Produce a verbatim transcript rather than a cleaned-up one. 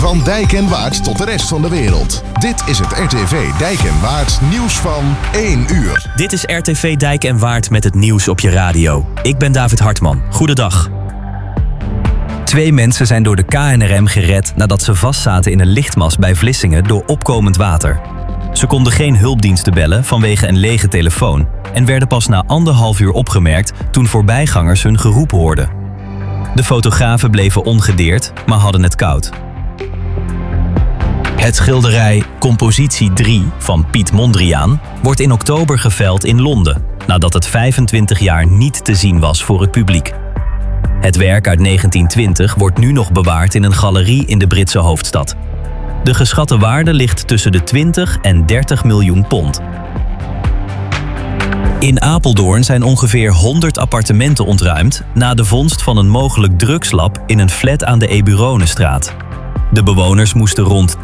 Van Dijk en Waard tot de rest van de wereld. Dit is het R T V Dijk en Waard nieuws van één uur. Dit is R T V Dijk en Waard met het nieuws op je radio. Ik ben David Hartman. Goedendag. Twee mensen zijn door de K N R M gered nadat ze vastzaten in een lichtmast bij Vlissingen door opkomend water. Ze konden geen hulpdiensten bellen vanwege een lege telefoon en werden pas na anderhalf uur opgemerkt toen voorbijgangers hun geroep hoorden. De fotografen bleven ongedeerd, maar hadden het koud. Het schilderij Compositie drie van Piet Mondriaan wordt in oktober geveild in Londen, nadat het vijfentwintig jaar niet te zien was voor het publiek. Het werk uit negentien twintig wordt nu nog bewaard in een galerie in de Britse hoofdstad. De geschatte waarde ligt tussen de twintig en dertig miljoen pond. In Apeldoorn zijn ongeveer honderd appartementen ontruimd na de vondst van een mogelijk drugslab in een flat aan de Eburonenstraat. De bewoners moesten rond